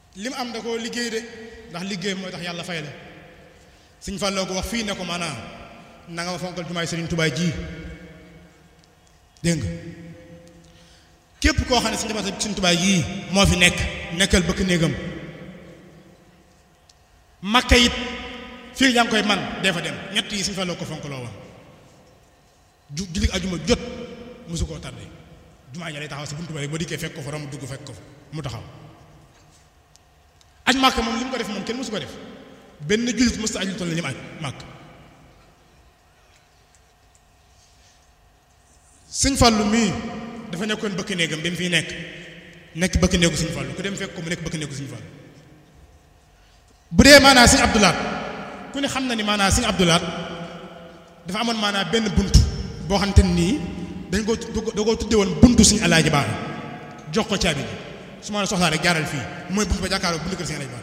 li mu am da koo liggéey de ndax liggéey mooy tax yàlla fay la Sëñ Fallou ko wax fii ne ko maanaam na nga ma fonkal jumaay Sëriñ Tuubaa ji dégg nga képp koo xam ne Sëriñ Tuubaa yii moo fi nekkal bëkk néegam Makka it fii yaa ngi koy man dee fa dem ñett yi Sëñ Fallou ko fonkaloo woon julli ajuma jot mosu koo tardé jumaa ja lay taxaw si buntu ba rek boo dikkee fekk ko fa rom dugg fekk ko fa mu taxaw aj Makka moom li mu ko def moom kenn mosu ko def benn jullit mos a aj lu toll ni mu aj Makka Sëñ Fallou mii dafa nekkoon bëkk néegam bi mu fiy nekk bëkk néegu Sëñ Fallou ku dem fekk ko mu nekk bëkk néegu Sëñ Fallou bu dee maanaa Sëñ Abdou Lahad ku ne xam na ni maanaa Sëñ Abdou Lahad dafa amoon maanaa benn bunt boo xamante nii dañ ko da koo tudde woon buntu Sëñ Alaaji Baara jox ko caabi bi su ma la soxlaa rek jaaral fii mooy buntu ba jàkkaaroo buntu kër Sëñ Alaaji Baara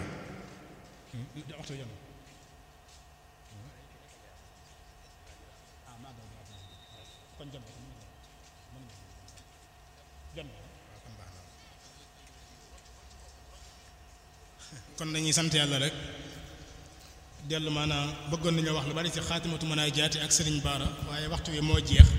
kon dañuy sant yàlla rek dellu maanaam bëggoon nañoo wax lu bari ci xaatimatu munaajaati ak Sëriñ Baara waaye waxtu wi moo jeex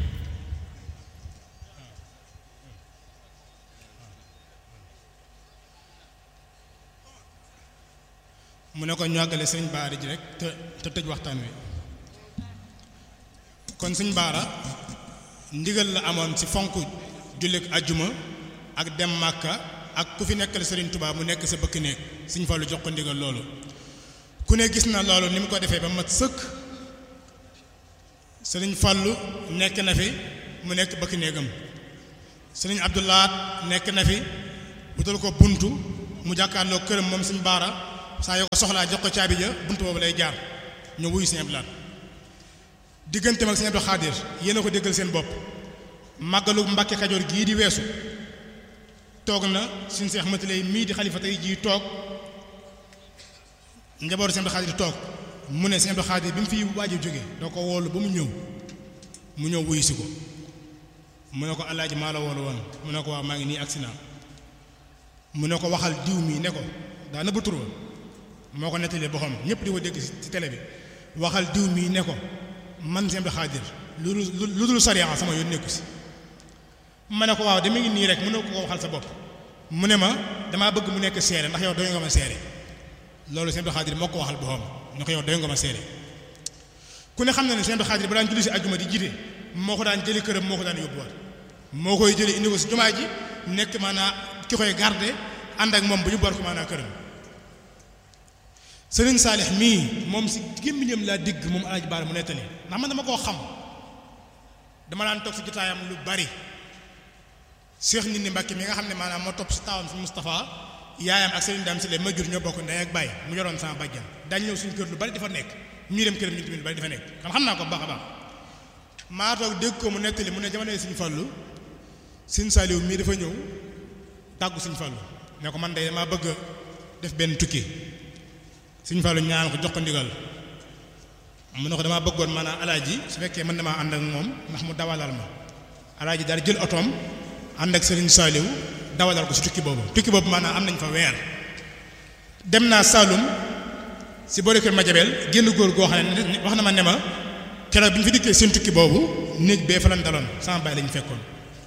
mu ne ko ñu àggale Sëriñ Baara ji rek te tëj waxtaan wi kon Sëriñ Baara ndigal la amoon ci fonk jullit ajjuma ak dem Màkka ak ku fi nekkal Serigne Touba mu nekk sa bëkk néeg Sëñ Fallu jox ko ndigal loolu ku ne gis na loolu ni mu ko defee ba mat sëkk Serigne Fallu nekk na fi mu nekk bëkk néegam Serigne Abdou Lahad nekk na fi wutal ko buntu mu jàkkaarloo këram moom Sëñ Baara saa yoo ko soxlaa jox ko caabi ja buntu boobu lay jaar ñu wuyu Sëñ Abdou Lahad digganteem ak Sëñ Abdou Khadir yéen a ko déggal seen bopp màggalu Mbàkke Kajoor gii di weesu toog na suñu Seex Matilay mii di xalifa tey jii toog njabootu Sëñ Abdou Khadir toog mu ne Sëñ Abdou Khadir bi mu fi waaj a jógee doo ko woolu ba mu ñëw wuyu si ko mu ne ko alaaji maa la woolu woon mu ne ko waaw maa ngi nii agsi naa mu ne ko waxal diw mii ne ko daa nëbb tur moo ko nettalee boppam ñëpp di ko dégg ci télé bi waxal diw mii ne ko man Sëñ Abdou Khadir lu dul sariya sama yoon nekku si ma ne ko waaw de mi ngi nii rek mën na ko waxal sa bopp mu ne ma damaa bëgg mu nekk seere ndax yow doy nga ma seere loolu Sëñ Abdou Khadir moo ko waxal boppam ne ko yow doy nga ma seere ku ne xam na ne Sëñ Abdou Khadir ba daan julli si ajjuma di jiite moo ko daan jëli këram moo ko daan yóbbuwaat moo koy jëli indi ko si jumaa ji nekk maanaa ki koy garde ànd ak moom bu ñu boor ko maanaa këram Sëriñ Saalix mii moom si gémmiñam laa digg moom Alaaji Baara mu nettali ndax man dama koo xam dama daan toog si jotaayam lu bari Cheikh nit ni Mbàkke mi nga xam ne maanaam moo topp si taawam si Moustapha yaayam ak Serigne Dame si le ma jur ñoo bokk ndey ak baay mu yoroon sama bàjjan dañ ñëw suñu kër lu bari dafa nekk ñuy dem këram ñu tamit lu bari dafa nekk xam naa ko baax a baax maa toog dégg ko mu nettali mu ne jamono Sëñ Fallu Sëñ Saaliw mii dafa ñëw tàggu Sëñ Fallu ne ko man de damaa bëgg def benn tukki Sëñ Fallu ñaan ko jox ko ndigal mu ne ko damaa bëggoon maanaam alaaji su fekkee mën damaa ànd ak moom ndax mu dawalal ma alaaji daal jël otoom ànd ak Serigne Saliou dawalal ko si tukki boobu maanaam am nañ fa weer dem naa Saloum si boori kër Madiabel génn góor goo xam ne wax na ma ne ma keroog bi ñu fi dikkee seen tukki boobu néeg bee fa lan daloon sama baay lañu fekkoon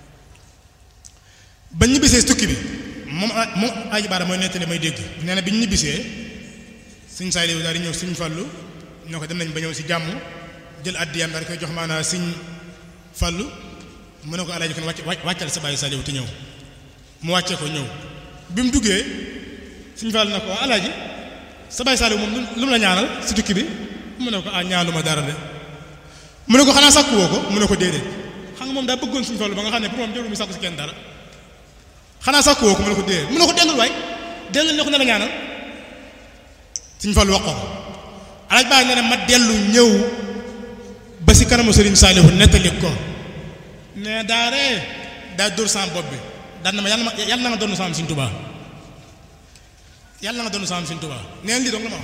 ba ñu ñibbisee si tukki bi moom Alaaji Baara mooy nettali may dégg nee na bi ñu ñibbisee Serigne Saliou daal di ñëw Serigne Fallou ñoo ko dem nañ ba ñëw si jàmm jël addiyam daal di koy jox maanaam Serigne Fallou mu ne ko alaaji kon wàccal sa bàyyi Saliou te ñëw mu wàccee ko ñëw bi mu duggee Sëñ Fall na ko alaaji sa bàyyi Saliou moom lu mu la ñaanal si tukki bi mu ne ko ñaanu ma dara de mu ne ko xanaa sàkku woo ko mu ne ko déedéet xam nga moom daa bëggoon Sëñ Fall ba nga xam ne pour moom jarul mu sàkku si kenn dara xanaa sàkku woo ko mu ne ko déedéet mu ne ko dellul waay dellul ne ko ne la ñaanal Sëñ Fall wax ko alaaji baa ne ma dellu ñëw ba si kanamu Serigne Saliou nettali ko ne daa dóor sama bopp bi daan na ma yàlla na nga doon sama Sëñ Tuubaa yàlla na nga doon sama Sëñ Tuubaa neen lii dong la ma wax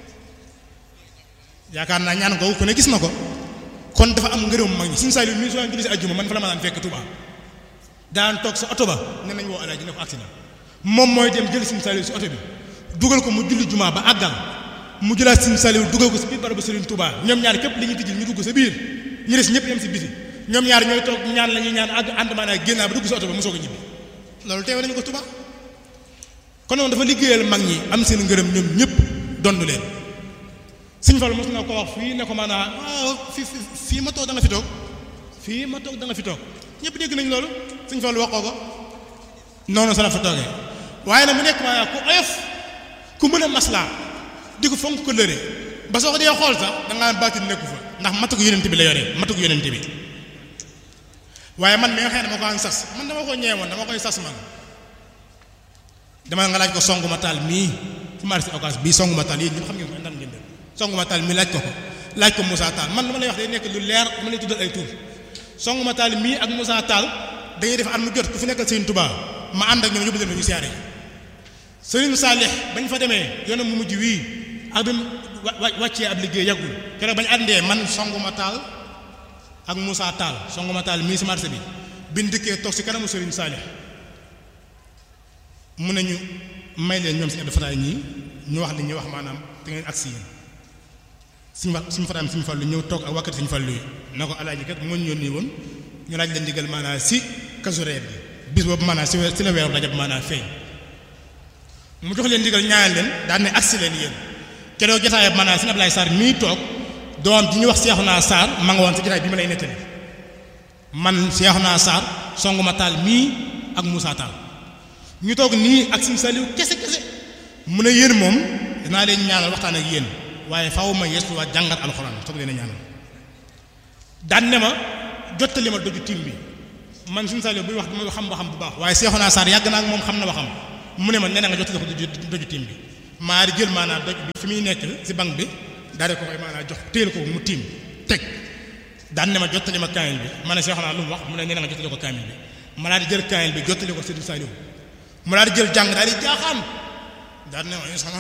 yaakaar naa ñaan ko ku ne gis na ko kon dafa am ngërëm mag ñi Sëñ Saliou mi soo julli si ajjuma man fa la ma daan fekk Tuubaa daan toog sa oto ba ne nañ woo alaaji ne ko accident moom mooy dem jël Sëñ Saliou si oto bi dugal ko mu julli jumaa ba àggal mu jëlaat Serigne Saliou dugal ko si biir barabu Serigne Touba ñoom ñaar képp li ñu tijjil ñu dugg sa biir ñu des ñëpp yem si biti ñoom ñaar ñooy toog ñaan la ñuy ñaan ànd maanaam génnaa ba dugg sa oto ba mosoo ko ñibbi loolu teewe nañu ko Touba kon noonu dafa liggéeyal mag ñi am seen ngërëm ñoom ñëpp dondu leen Sëñ Fallu mos na ko wax fii ne ko maanaam fii ma toog da nga fi toog fii ma toog da nga fi toog ñëpp dégg nañ loolu Sëñ Fallu waxoo ko noonu sa la fa toogee waaye nag mu nekk maanaam ku oyof ku mën a maslaa di ko fonk ko lëre ba soo ko dee xool sax da ngaa baatin nekku fa ndax matu ko yonent bi la yoree matu ko yonent bi waaye man mi nga xam ne dama ko am sas man dama ko ñeewoon dama koy sas man dama nga laaj ko Songuma Tall mii ci marché Ocass bii Songuma Tall yéen ñëpp xam ngeen ko ndam ngeen dem Songuma Tall mii laaj ko Moussa Tall man dama lay wax day nekk lu leer dama lay tuddal ay tur Songuma Tall mii ak Moussa Tall dañuy def at mu jot ku fi nekkal Serigne Touba ma ànd ak ñoom yóbbu leen fa ñu siyaare Serigne Salih bañ fa demee yoonam mu mujj wii ak bi wàccee ab liggéey yàggul keroog bañ àndee man Songuma Tall ak Moussa Tall Songuma Tall mii si marché bi biñ dikkee toog si kanamu Serigne Salih mun nañu may leen ñoom si Abdou Fatah ñii ñu wax li ñuy wax maanaam te ngeen agsi yéen suñu Fatah suñu Fallu ñëw toog ak wàkkati suñu Fallu yi na ko alaaji kat moo ñu yónni woon ñu laaj leen digal maanaam si Kazu Rajab bi bis boobu maanaam si la weeru Rajab maanaam feeñ mu jox leen digal ñaanal leen daan ne agsi leen yéen keroog jotaay maanaam si Ablaye Sarr mii toog doom ji ñu wax Seexuna Sarr ma nga woon si jotaay bi ma lay nettali man Seexuna Sarr Songuma Tall mii ak Moussa Tall ñu toog nii ak Serigne Saliou kese mu ne yéen moom dinaa leen ñaanal waxtaan ak yéen waaye faaw ma yeesuwaat jàngat alxuraan soog leen a ñaanal daan ne ma jottali ma doju tiim bi man Serigne Saliou buy wax dama xam waxam bu baax waaye Seexuna Sarr yàgg naa ak moom xam na waxam mu ne ma nee na nga jottali ko doju tiim bi maa di jël maanaam doj bi fi muy nekk si banque bi daal di ko koy maanaam jox téel ko mu tiim teg daan ne ma jottali ma kaamil bi ma ne Seexuna lu mu wax mu ne nee na nga jottali ko kaamil bi ma daal di jël kaamil bi jottali ko Serigne Saliou mu daal di jël jàng daal di jaaxaan daal ne ma sama